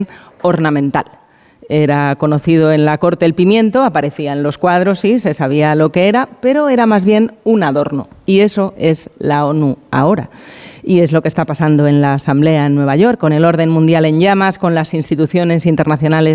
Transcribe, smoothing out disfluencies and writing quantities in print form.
ornamental. Era conocido en la corte el pimiento, aparecía en los cuadros, sí, se sabía lo que era, pero era más bien un adorno. Y eso es la ONU ahora. Y es lo que está pasando en la Asamblea en Nueva York, con el orden mundial en llamas, con las instituciones internacionales